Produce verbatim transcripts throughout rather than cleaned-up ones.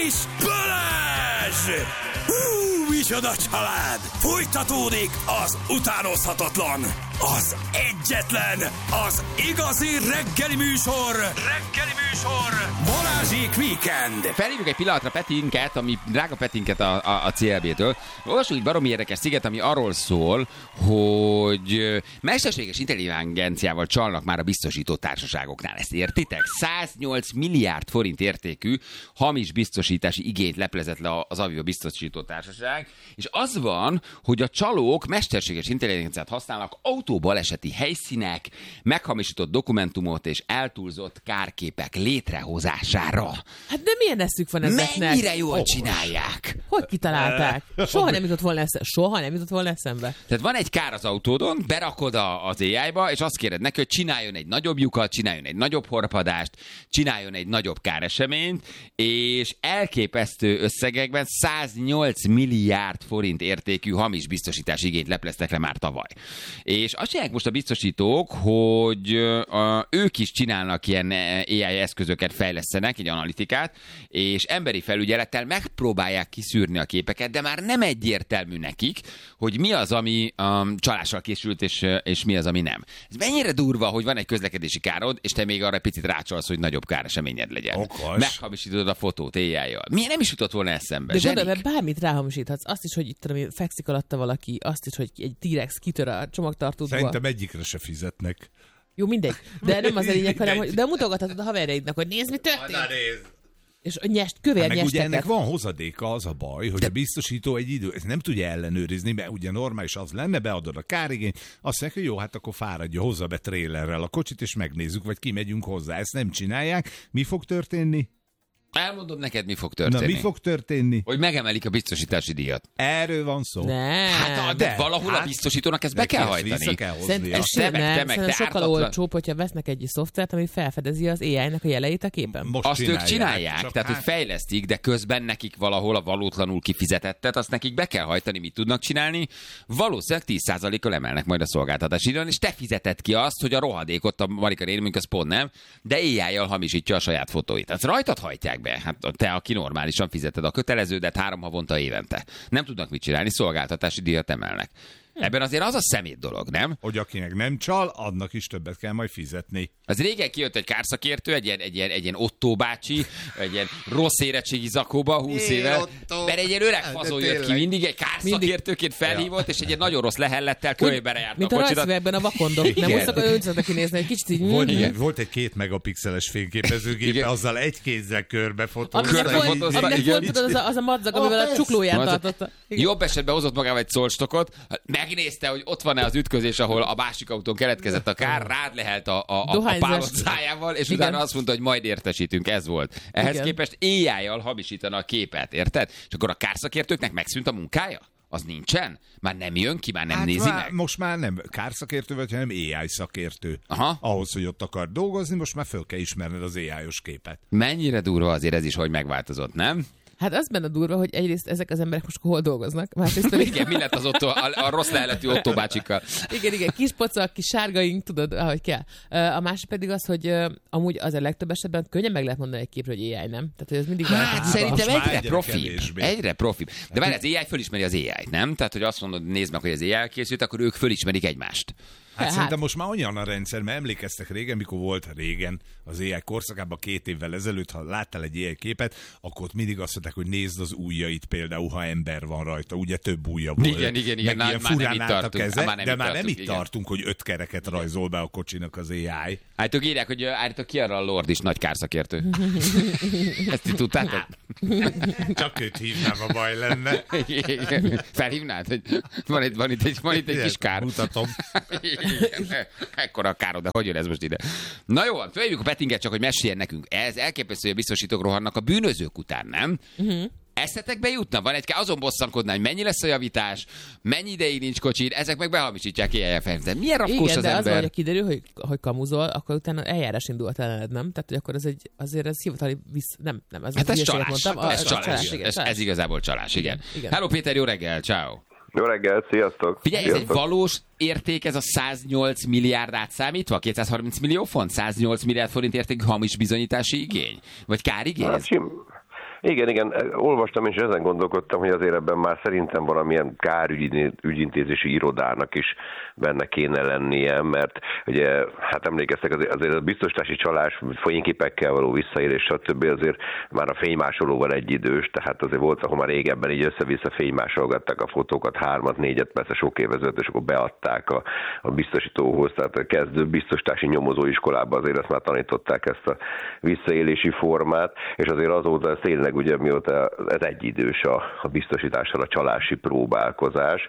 és Balázs! Hú, micsoda család! Folytatódik az utánozhatatlan, az egyetlen, az igazi reggeli műsor! Reggeli műsor! Balázsék Weekend! Felhívjuk egy pillanatra Petinket, ami drága Petinket a, a, a cé el bé-től. Olvassuk egy baromi érdekes sziget, ami arról szól, hogy mesterséges intelligenciával csalnak már a biztosító társaságoknál. Ezt értitek? száznyolc milliárd forint értékű hamis biztosítási igényt leplezett le az Avio biztosító társaság, és az van, hogy a csalók mesterséges intelligenciát használnak autóbaleseti helyszínek, meghamisított dokumentumot és eltúlzott kárképek létrehozására. Hát de milyen eszük van ezeknek? Mennyire jól csinálják? Hogy kitalálták? Soha nem jutott volna eszembe. Soha nem jutott volna eszembe. Tehát van egy kár az autódon, berakod a, az á í-ba, és azt kéred neki, hogy csináljon egy nagyobb lyukat, csináljon egy nagyobb horpadást, csináljon egy nagyobb káreseményt, és elképesztő összegekben száznyolc milliárd forint értékű hamis biztosítási igényt lepleztek le már tavaly. És azt csinálják most a biztosítók, hogy a, ők is csinálnak ilyen á í eszközöket, fejlesztenek, egy analitikát, és emberi felügyelettel megpróbálják kiszűrni a képeket, de már nem egyértelmű nekik, hogy mi az, ami um, csalással készült, és, és mi az, ami nem. Ez mennyire durva, hogy van egy közlekedési károd, és te még arra picit rácsolsz, hogy nagyobb káreseményed legyen. Okos. Meghamisítod a fotót á í-jal. Milyen nem is jutott volna eszembe? De gondolj, mert bármit ráhamisíthatsz. Azt is, hogy itt tudom, fekszik alatta valaki, azt is, hogy egy T-rex kitör a csomagtartódból. Szerintem egyikre se fizetnek. Jó, mindegy. De nem az a lényeg, hanem, hogy de mutogathatod a haverjaidnak, hogy nézd, mi történt. Na, nézd. És a nyest, kövér hát meg ugye nyesteket. ennek van hozadéka, az a baj, hogy de... a biztosító egy idő, ezt nem tudja ellenőrizni, mert ugye normális az lenne, beadod a kárigényt, azt mondják, hogy jó, hát akkor fáradja, hozza be trélerrel a kocsit, és megnézzük, vagy kimegyünk hozzá. Ezt nem csinálják. Mi fog történni? Elmondom neked, mi fog történni. Na, mi fog történni? Hogy megemelik a biztosítási díjat. Erről van szó. Nem. Hát de, de valahol hát, a biztosítónak ezt be kell hajtani. Kell Szerintem szerintem sokkal olcsóbb, hogyha vesznek egy szoftvert, ami felfedezi az á í-nek a jeleit a képen. Most azt csinálják, ők csinálják, tehát hát... hogy fejlesztik, de közben nekik valahol a valótlanul kifizetettet, azt nekik be kell hajtani, mit tudnak csinálni. Valószínűleg tíz százalékkal emelnek majd a szolgáltatási díjon, és te fizeted ki azt, hogy a rohadékot a Marika Rémünk az pont nem, de á í-jal hamisítja a saját fotóit. Tehát rajtad hajtják be. Hát te, aki normálisan fizeted a köteleződet három havonta évente. Nem tudnak mit csinálni, szolgáltatási díjat emelnek. Ebben azért az a szemét dolog, nem? Hogy akinek nem csal, annak is többet kell majd fizetni. Az régen kijött egy kárszakértő, egy ilyen, egy ilyen, egy ilyen Otto bácsi, egy ilyen rossz érettségi zakóba, húsz éve, mert egy ilyen öreg fazon jött ki mindig, egy kárszakértőként felhívott, és egy ilyen nagyon rossz lehellettel kölybe járt a mint kocsidat. Mint a rajzszövegben a vakondok. Nem úgy szokott öncsöntek kinézni, egy kicsit így... Volt, igen, volt egy két megapixeles fényképezőgépe, azzal egy kézzel körbefotózta. Körbefotózta, aminek volt, tudod, az a, az a madzag, amivel a csuklóját tartotta. Jobb esetben hozott magával egy szolstokot, megnézte, hogy ott van-e az ütközés, ahol a másik autón keletkezett a kár, rád lehelt a, a, a, a pálocájával, és igen. utána azt mondta, hogy majd értesítünk, ez volt. Ehhez igen. képest á í-jal hamisítana a képet, érted? És akkor a kárszakértőknek megszűnt a munkája? Az nincsen? Már nem jön ki, már nem hát nézi már, meg? Most már nem kárszakértő vagy, hanem á í szakértő. Aha. Ahhoz, hogy ott akar dolgozni, most már föl kell ismerned az á í-os képet. Mennyire durva azért ez is, hogy megváltozott, nem? Hát az benne durva, hogy egyrészt ezek az emberek most hol dolgoznak. Másrészt pedig... igen, mi lett az Otto, a, a rossz leheletű Otto bácsikkal? Igen, igen, kis pocak, kis sárgaink, tudod, ahogy kell. A másik pedig az, hogy amúgy az a legtöbb esetben könnyen meg lehet mondani egy képről, hogy á í, nem? Tehát, hogy ez mindig hát szerintem egyre profibb. Egyre profibb. De várj, az á í fölismeri az á í-t, nem? Tehát, hogy azt mondod, nézd meg, hogy az á í készült, akkor ők fölismerik egymást. Hát, hát szerintem most már olyan a rendszer, mert emlékeztek régen, mikor volt régen az á í korszakában két évvel ezelőtt, ha láttál egy á í képet, akkor ott mindig azt mondták, hogy nézd az ujjait például, ha ember van rajta, ugye több ujja volt. Igen, igen, igen. Meg ilyen furán állt a keze, már nem de már tartunk, nem itt igen. tartunk, hogy öt kereket rajzol be a kocsinak az á í. Hát ők írják, hogy állítok ki arra a Lord is nagy kárszakértő. Ezt ti tudtátok? Csak őt hívnám, a baj lenne. Felhívnád, hogy van itt, van itt egy, van itt egy kis kár. Mutatom. Ekkora a károd, de hogy jön ez most ide? Na jó, följövjük a Petinget, csak hogy meséljen nekünk. Ez elképesztő, hogy a biztosítók rohannak a bűnözők után, nem? Uh-huh. Eszetekbe jutna? Van egy kell azon bosszankodni, hogy mennyi lesz a javítás, mennyi ideig nincs kocsid, ezek meg behamisítják á í felhívni. Milyen rafkós az de ember? az, hogy kiderül, hogy, hogy kamuzol, akkor utána eljárás indult ellened, nem? Tehát, hogy akkor ez egy, azért ez hivatali visz... Nem, nem, ez hát ez csalás. mondtam. Hát ez, a, csalás. csalás igen, ez, csalás. ez igazából csalás, igen. igen. igen. Hello Péter, jó reggel, ciao. Jó reggel, sziasztok! Figyelj, sziasztok. ez egy valós érték, ez a száznyolc milliárd átszámítva? kétszázharminc millió font? száznyolc milliárd forint értékű hamis bizonyítási igény? Vagy kárigény? Hát, sim, Igen, igen, olvastam és ezen gondolkodtam, hogy azért ebben már szerintem valamilyen kárügyintézési irodának is benne kéne lennie, mert ugye, hát emlékeztek, azért, azért a biztosítási csalás, fényképekkel való visszaélés, stb. Azért már a fénymásolóval egyidős, tehát azért volt, ahol már régebben így össze-vissza fénymásolgatták a fotókat, hármat, négyet, persze sok évezőt, és akkor beadták a, a biztosítóhoz, tehát a kezdő biztosítási nyomozóiskolában azért ezt már tanították, ezt a visszaélési formát, és azért azóta ez tényleg ugye mióta ez egyidős a, a biztosítással a csalási próbálkozás.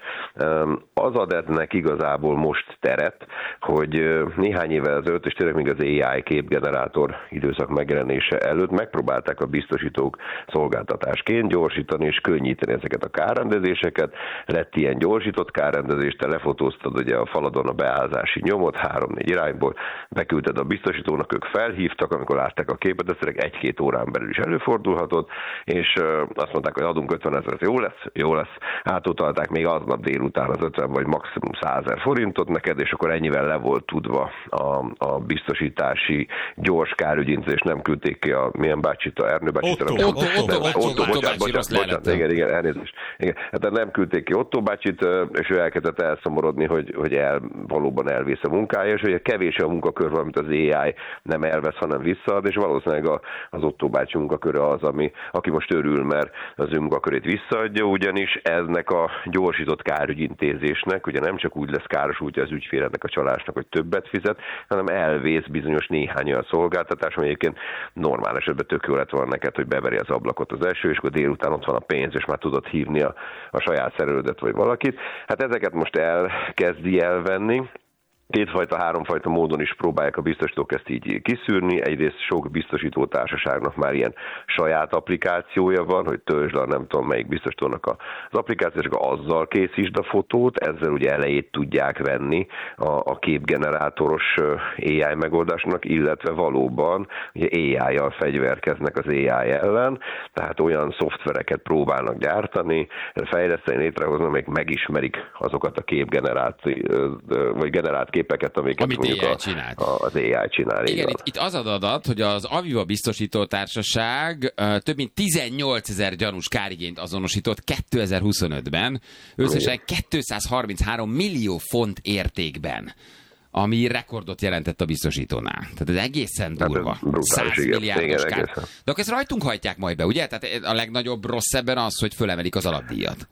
Az ad ennek igazából most teret, hogy néhány évvel ezelőtt, és tényleg még az á i képgenerátor időszak megjelenése előtt megpróbálták a biztosítók szolgáltatásként gyorsítani és könnyíteni ezeket a kárrendezéseket. Lett ilyen gyorsított kárrendezés, te lefotóztad ugye a faladon a beállzási nyomot három-négy irányból, beküldted a biztosítónak, ők felhívtak, amikor látták a képet, ez tényleg egy-két órán belül is előfordulhatott, és azt mondták, hogy adunk ötvenezret, jó lesz, jó lesz. Átutalták még aznap délután az ötven vagy maximum százezer forintot neked, és akkor ennyivel le volt tudva a, a biztosítási gyors kárügyintézés, nem küldték ki a milyen bácsit, a Ernő bácsit. Otto, Otto, Otto, Otto bácsi, rossz lehetettem. Igen, igen, elnézést. Igen. Hát nem küldték ki Otto bácsit, és ő elkezdett elszomorodni, hogy, hogy el, valóban elvész a munkája, és hogy kevés a munkakör, amit az á i nem elvesz, hanem visszaad, és valószínűleg a, az Otto bácsi munkaköre az, ami, aki most örül, mert az ő munkakörét visszaadja, ugyanis eznek a gyorsított kárügyintézésnek, ugye nem csak úgy lesz károsultja az ügyfélednek a csalásnak, hogy többet fizet, hanem elvész bizonyos néhány olyan szolgáltatás, ami egyébként normál esetben tök jó lett volna neked, hogy beveri az ablakot az eső, és akkor délután ott van a pénz, és már tudod hívni a, a saját szerelődet vagy valakit. Hát ezeket most elkezdi elvenni. Kétfajta, háromfajta módon is próbálják a biztosítók ezt így kiszűrni. Egyrészt sok biztosító társaságnak már ilyen saját applikációja van, hogy töltsd le, nem tudom melyik biztosítónak az applikáció, és akkor azzal készítsd a fotót, ezzel ugye elejét tudják venni a, a képgenerátoros á i megoldásnak, illetve valóban ugye á i-jal fegyverkeznek az á i ellen, tehát olyan szoftvereket próbálnak gyártani, fejleszteni, létrehozni, amelyek megismerik azokat a képgeneráció, vagy generált képeket, amiket Amit mondjuk á i a, csinált. a, az á i csinál. Igen, itt, itt az az adat, hogy az Aviva biztosító társaság uh, több mint tizennyolcezer gyanús kárigényt azonosított kétezer-huszonötben, összesen kétszázharminchárom millió font értékben, ami rekordot jelentett a biztosítónál. Tehát ez egészen durva. száz milliárdos kár. De akkor ezt rajtunk hajtják majd be, ugye? Tehát a legnagyobb rossz ebben az, hogy fölemelik az alapdíjat.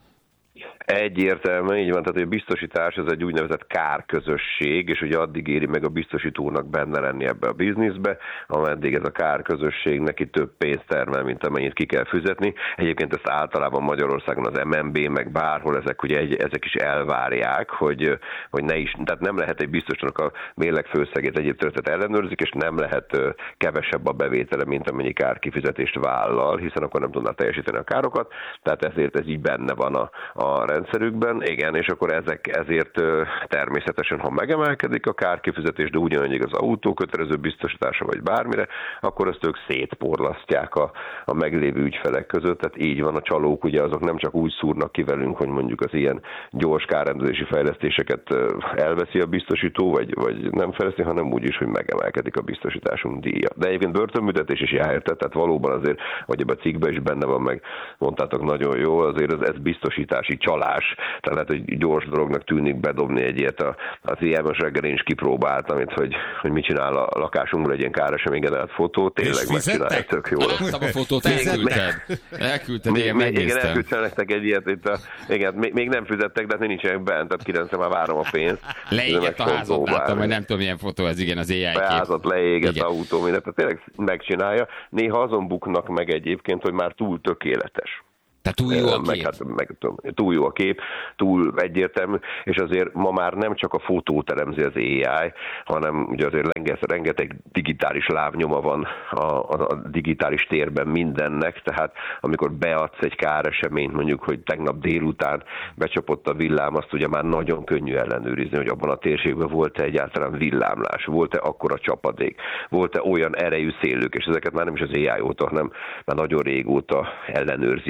Egyértelműen így van, tehát a biztosítás ez egy úgynevezett kárközösség, és ugye addig éri meg a biztosítónak benne lenni ebbe a bizniszbe, ameddig ez a kárközösség neki több pénzt termel, mint amennyit ki kell fizetni. Egyébként ezt általában Magyarországon az em en bé, meg bárhol ezek, ugye egy, ezek is elvárják, hogy, hogy ne is, tehát nem lehet egy biztosítónak a mérlegfőszegét egyéb területet ellenőrzik, és nem lehet kevesebb a bevétele, mint amennyi kárkifizetést vállal, hiszen akkor nem tudná teljesíteni a károkat, tehát ezért ez így benne van a, a rendszerükben, igen, és akkor ezek ezért természetesen, ha megemelkedik a kárkifizetés, de ugyanannyi az autó kötelező biztosítása vagy bármire, akkor azt ők szétporlasztják a, a meglévő ügyfelek között, tehát így van, a csalók ugye azok nem csak úgy szúrnak ki velünk, hogy mondjuk az ilyen gyors kárrendezési fejlesztéseket elveszi a biztosító, vagy, vagy nem fejleszti, hanem úgy is, hogy megemelkedik a biztosításunk díja. De egyébként börtönbüntetés is jár, tehát valóban azért, hogy ebben a cikkben is benne van, meg mondtátok nagyon jó, azért ez, ez biztosítási csalás. Tehát lehet, hogy gyors dolognak tűnik bedobni egy ilyet. Az ilyen most reggel én is kipróbáltam, itt, hogy, hogy mit csinál a lakásunkból egy ilyen káresemény generált fotó. Tényleg megcsinálja, tök jól. Láttam a fotót, elküldted. Elküldted, igen, megnéztem. Igen, elküldtem nektek egy ilyet. Itt a, igen, még, még nem fizettek, de hát nincsenek bent, tehát kilencre már várom a pénzt. Leégett a házat, láttam, hogy nem tudom, milyen fotó ez, igen, az á i kép. Házat leégett, igen. Autó, mindent, tehát tényleg megcsinálja. Néha azon buknak meg egyébként, hogy már túl tökéletes. Tehát túl jó a kép. Meg, hát, meg, túl jó a kép, túl egyértelmű, és azért ma már nem csak a fotót elemzi az á i, hanem ugye azért rengeteg digitális lábnyoma van a, a, a digitális térben mindennek, tehát amikor beadsz egy káreseményt, mondjuk, hogy tegnap délután becsapott a villám, azt ugye már nagyon könnyű ellenőrizni, hogy abban a térségben volt-e egyáltalán villámlás, volt-e akkora csapadék, volt-e olyan erejű szélők, és ezeket már nem is az á i óta, hanem már nagyon régóta ellenőrzik a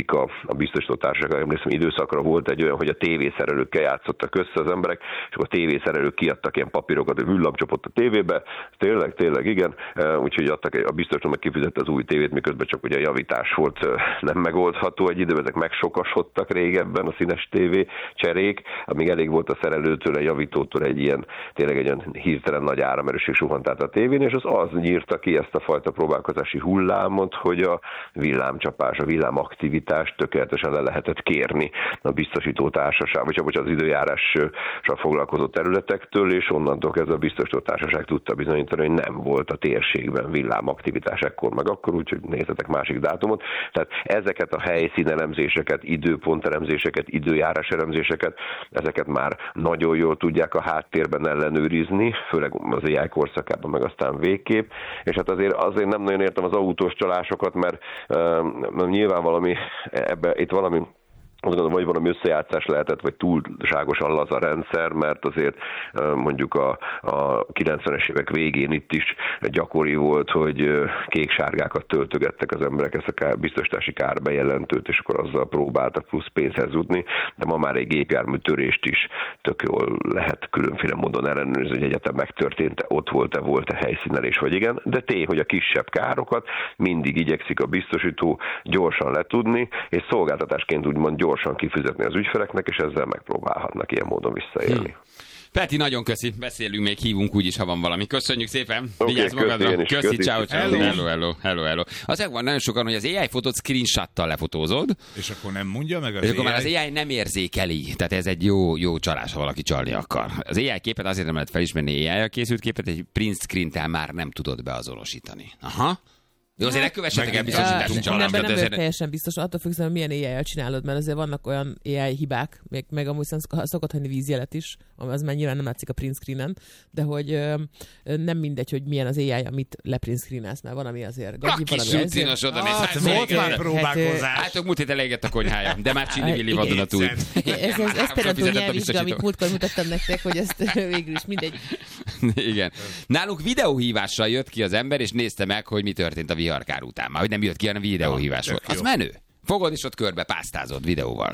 a biztosító társaság, emlékszem, időszakra volt egy olyan, hogy a tévészerelőkkel játszottak össze az emberek, és akkor a tévészerelők kiadtak ilyen papírokat, hogy villamcsapott a tévébe, tényleg, tényleg, igen, úgyhogy adtak, a biztosító meg kifizette az új tévét, miközben csak ugye a javítás volt nem megoldható egy időben, ezek megsokasodtak régebben a színes tévé cserék, amíg elég volt a szerelőtől, a javítótól egy ilyen, tényleg egy olyan hirtelen nagy áramerőség suhant át a tévén, és az az nyírta ki ezt a fajta próbálkozási hullámot, hogy a villámcsapás, a villámaktivitást tökéletesen le lehetett kérni a biztosító társaság, vagy, vagy az időjárással foglalkozó területektől, és onnantól kezdve a biztosító társaság tudta bizonyítani, hogy nem volt a térségben villámaktivitás ekkor meg akkor, úgyhogy nézzetek másik dátumot. Tehát ezeket a helyszínelemzéseket, időpontelemzéseket, időjárás elemzéseket, ezeket már nagyon jól tudják a háttérben ellenőrizni, főleg az á i korszakában, meg aztán végképp, és hát azért, azért nem nagyon értem az autós csalásokat, mert uh, nyilván valami, ebbe, itt valami azt gondolom, vagy valami összejátszás lehetett, vagy túlságosan laza rendszer, mert azért mondjuk a, a kilencvenes évek végén itt is gyakori volt, hogy kék-sárgákat töltögettek az emberek ezt a kár, biztosítási kárbejelentőt, és akkor azzal próbáltak plusz pénzhez jutni, de ma már egy gépjárműtörést is tök jól lehet különféle módon ellenőrizni, hogy egyetem megtörtént, ott volt-e, volt-e helyszínelés, vagy igen, de tény, hogy a kisebb károkat mindig igyekszik a biztosító gyorsan letudni, és szolgáltatásként úgymond gyorsan kifizetni az ügyfeleknek, és ezzel megpróbálhatnak ilyen módon visszaélni. Hm. Peti, nagyon köszi. Beszélünk még, hívunk úgyis, ha van valami. Köszönjük szépen. Okay, Vigyázz magadra. Köszi, köszi, ciao, ciao. Hello. Hello, hello, hello, hello. Azért van nagyon sokan, hogy az á i fotót screenshottal lefotózod, És akkor nem mondja meg az és akkor már á i? az á i nem érzékeli. Tehát ez egy jó, jó csalás, ha valaki csalni akar. Az á i képet azért nem lehet felismerni, á i-jal készült képet, egy print screen-tel már nem tudod beazonosítani. Aha. Jó, azért ne kövessetek el biztosításunk csalást. Nem, nem vagyok teljesen biztos, attól függően, hogy milyen á i-jel csinálod, mert azért vannak olyan á i hibák, még, meg amúgy szokott hagyni vízjelet is, az már nyilván nem látszik a print screenen, de hogy ö, nem mindegy, hogy milyen az á i, amit leprint screenelsz, mert van, ami azért gagyi, van, ami ezért. Cinos oda néz. Hát, volt már próbálkozás. Hát, múlt héten elégett a konyhája, de már Csini Villi vadon a túl. Ez, ez, ez például nyelvvizsga, amit múltkor mutattam nektek, hogy ezt végül is mindegy. Igen. Nálunk videóhívással jött ki az ember, és nézte meg, hogy mi történt a viharkár után. Már hogy nem jött ki, hanem videóhívás volt. Az menő. Fogod, és ott körbe pásztázod videóval.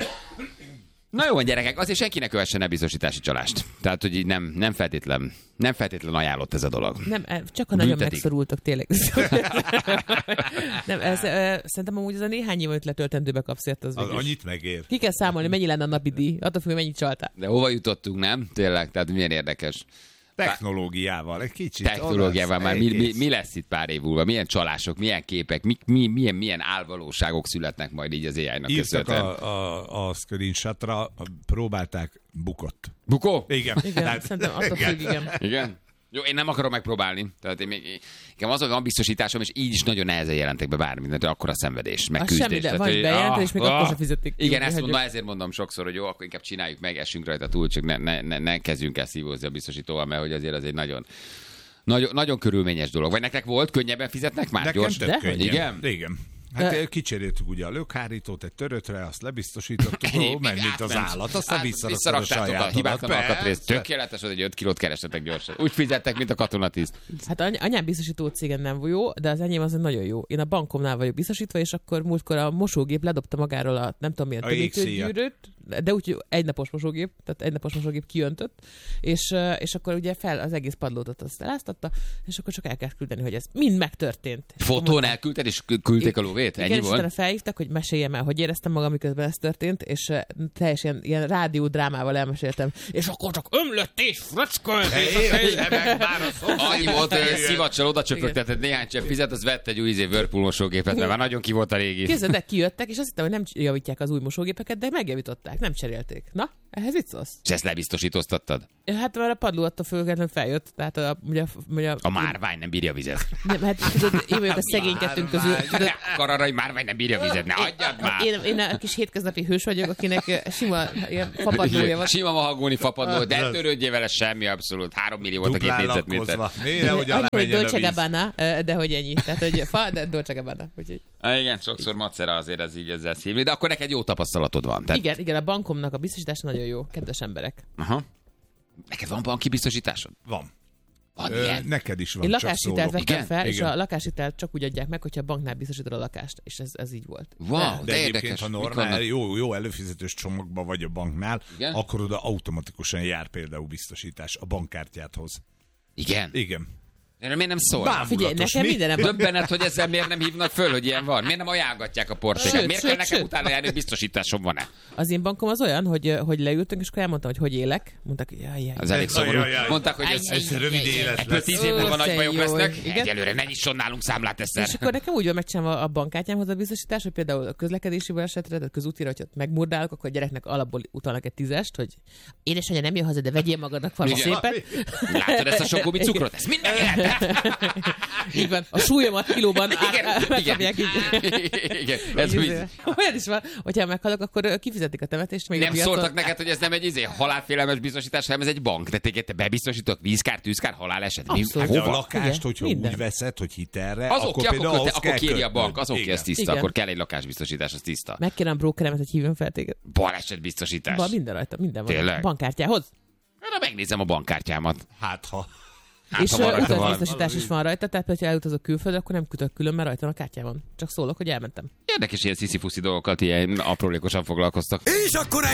Na jó, gyerekek, azért senki ne kövessen el biztosítási csalást. Tehát, hogy így nem, nem feltétlen, nem feltétlen ajánlott ez a dolog. Nem, csak ha nagyon Büntetik. megszorultok, tényleg. Nem, ez, e, szerintem amúgy ez a néhány év, amit letöltendőbe kapsz, ért az Az végül. annyit megér. Ki kell számolni, mennyi lenne a napi díj, attól függ, mennyit csaltál. De hova jutottunk, nem? Tényleg, tehát milyen érdekes. Technológiával, egy kicsit. Technológiával odasz, már mi, mi, egész. mi lesz itt pár év múlva? Milyen csalások, milyen képek, mi, mi, milyen, milyen álvalóságok születnek majd így az á i-nak Írtak köszönhetően? a, a, a screenshotra, próbálták, bukott. Bukó? Igen. Igen, Tehát- szerintem attól függ, igen. Igen? Jó, én nem akarom megpróbálni. Tehát én még, nekem az, hogy van biztosításom, és így is nagyon nehezen jelentek be bármit, mert akkor a szenvedés, meg Az küzdés. semmi, de Tehát, van hogy- bejelentő, és még ah, akkor sem fizetik. Igen, ezt Hagyjuk. mondom, ezért mondom sokszor, hogy jó, akkor inkább csináljuk meg, essünk rajta túl, csak ne, ne, ne, ne kezdjünk el szívózni a biztosítóval, mert hogy azért az egy nagyon, nagyon, nagyon körülményes dolog. Vagy nektek volt, könnyebben fizetnek már? Nekem Gyors? tök De? könnyen. Igen? Igen. Hát De- kicseréltük ugye a lökhárítót egy törötre, azt lebiztosítottuk, ó, Még ment, mint az átment. állat, aztán Át- visszaraktuk a visszaraktátok a sajátodat. hibátlan alkatrészt. Persze. Tökéletes, hogy egy öt kilót keresetek gyorsan. Úgy fizettek, mint a katonatiszt. Hát any- anyám biztosító cégen nem jó, de az enyém az nagyon jó. Én a bankomnál vagyok biztosítva, és akkor múltkor a mosógép ledobta magáról a nem tudom milyen A jégszíjat. tömítőgyűrűt, de úgy, hogy egynapos mosógép, tehát egynapos mosógép kiöntött, és, eh, és akkor ugye fel az egész padlót azt eláztatta, és akkor csak el kell küldeni, hogy ez mind megtörtént. És akkor Fotón mondtam, elküldted, és küldték a lóvét? igen, Ennyi és utána volt? felhívtak, hogy meséljem el, hogy éreztem magam, miközben ez történt, és uh, teljesen ilyen rádiódrámával elmeséltem. És akkor csak ömlött és fröckölt. Annyi volt, hogy szivacsal oda csöpögtetett néhány csepp fizet, az vett egy új izé Whirlpool mosógépet, mert már nagyon ki volt a régi. Képzeld, de kijöttek, és azt hittem, hogy nem javítják az új mosógépeket, de megjavították, nem cserélték. Na, ehhez mit szólsz? És ezt lebiztosítoztattad? Hát már a padló attól függetlenül feljött, tehát a, ugye, ugye, A márvány nem bírja vizet. nem, hát tudod, én vagyok a szegény kettőnk közül. Tudod, Kararai márvány nem bírja vizet, ne adjad már! én, én a kis hétköznapi hős vagyok, akinek eh, sima ilyen fapadlója van. Sima mahagóni fapadló, de törődjél vele semmi, abszolút. Három millió volt a két Duplán négyzetméter. lakkozva. Mire, hogy Annyi, hogy menjen a Dolce víz. Gabbana, eh, de hogy ennyi. Tehát, hogy fa, de Dolce Gabbana. Úgyhogy... Ah, igen, sokszor macera azért ez így ezzel szívni, de akkor neked jó tapasztalatod van. Tehát... Igen, igen, a bankomnak a biztosítása nagyon jó, kedves emberek. Aha. Neked van banki biztosításod? Van. Van Ö, ilyen? neked is van, Én csak lakáshitelt szólok. vettem Igen? fel, és Igen. a lakáshitelt csak úgy adják meg, hogyha a banknál biztosítod a lakást. És ez, ez így volt. Wow, De, de egyébként, érdekes. ha Mik normál, vannak? jó, jó előfizetős csomagban vagy a banknál, Igen? akkor oda automatikusan jár például biztosítás a bankkártyádhoz. Igen. Igen. Erről miért nem szól? Bámulatos, Figyelj, nekem mi? mindenem van. Döbbenet, hogy ezzel miért nem hívnak föl, hogy ilyen van? Miért nem ajánlgatják a portéket? Sőt, Miért sőt, kell nekem sőt. utána járni, hogy biztosításom van-e? Az én bankom az olyan, hogy, hogy leültünk, és akkor elmondtam, hogy hogy élek. Mondták, hogy jaj, jaj. Az elég szomorú. Ajajaj. Mondták, hogy ez, Ez rövid élet ebből lesz. tíz év múlva Ó, nagy te bajok jó, lesznek. igen. Egyelőre ne nyisson nálunk számlát egyszer. És akkor nekem úgy van megcsinálva a bankkártyámhoz a biztosítás, hogy például a közlekedési balesetre, tehát közútira, hogyha ott megmurdálok, akkor a gyereknek alapból utalnak egy tízest, hogy édesanyja nem jön haza, de vegyél magadnak valami Igen. szépet. Látod ezt a sok gumi cukrot? Ezt mind megeheted. Így van, a súlyomat kilóban Igen, át- igen. megkapják így. Igen, ez úgy. Olyan is van, hogyha meghalok, akkor kifizetik a temetést. Még a Nem piacon. szóltak neked, hogy ez nem egy izé, halálfélelmes biztosítás, hanem ez egy bank. De téged te bebiztosítok vízkár, tűzkár, haláleset. Mi- Abszolút. Hát de a Hova? lakást, Igen, hogyha minden. úgy veszed, hogy hitelre, Az akkor oké, akkor, például köte, ahhoz akkor kell kéri a bank, kötnöd. az oké, Igen. ez tiszta, Igen. akkor kell egy lakásbiztosítás, az tiszta. Megkérem a brokeremet, hogy hívjon fel téged. Balesetbiztosítás. Ba, minden rajta, minden van. Tényleg? Bankkártyához. Na, megnézem a bankkártyámat. Hát ha. Hát, És ha van rajta valami. utazbiztosítás is van rajta, tehát hogyha elutazok külföldre, akkor nem kötök külön, mert rajta van a kártyában. Csak szólok, hogy elmentem. Érdekes, ilyen sziszifuszi dolgokat ilyen aprólékosan foglalkoztak. És akkor